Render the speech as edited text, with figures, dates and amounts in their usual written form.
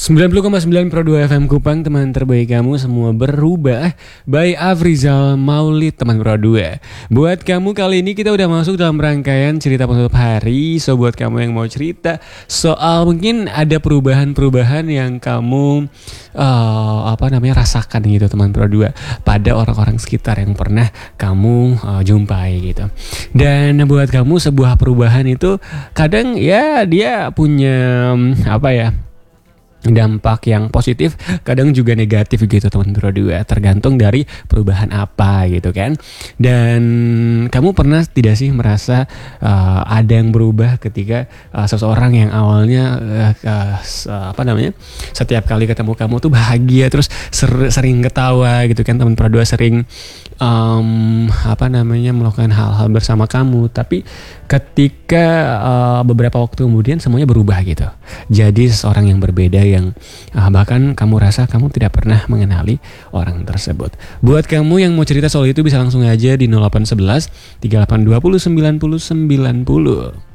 90,9 Pro 2 FM Kupang, teman terbaik kamu semua berubah. By Afrizal Maulid, teman Pro 2. Buat kamu kali ini kita udah masuk dalam rangkaian cerita penutup hari. So buat kamu yang mau cerita soal mungkin ada perubahan-perubahan yang kamu rasakan gitu teman Pro 2 pada orang-orang sekitar yang pernah kamu jumpai gitu. Dan buat kamu sebuah perubahan itu kadang ya dia punya dampak yang positif, kadang juga negatif gitu teman Pro 2, tergantung dari perubahan apa gitu kan. Dan kamu pernah tidak sih merasa ada yang berubah ketika seseorang yang awalnya setiap kali ketemu kamu tuh bahagia, terus sering ketawa gitu kan, teman Pro 2 sering melakukan hal-hal bersama kamu, tapi ketika beberapa waktu kemudian semuanya berubah gitu. Jadi seseorang yang berbeda yang bahkan kamu rasa kamu tidak pernah mengenali orang tersebut. Buat kamu yang mau cerita soal itu bisa langsung aja di 0811 3820 90 90.